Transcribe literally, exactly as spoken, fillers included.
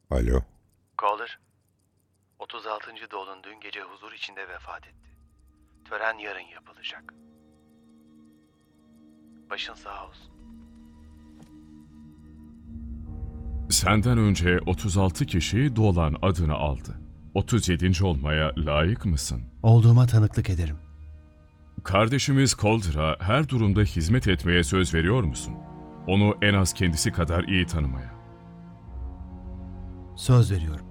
Alo. Caller, otuz altıncı Dolan dün gece huzur içinde vefat etti. Tören yarın yapılacak. Başın sağ olsun. Senden önce otuz altı kişi Dolan adını aldı. otuz yedinci olmaya layık mısın? Olduğuma tanıklık ederim. Kardeşimiz Calder'a her durumda hizmet etmeye söz veriyor musun? Onu en az kendisi kadar iyi tanımaya. Söz veriyorum.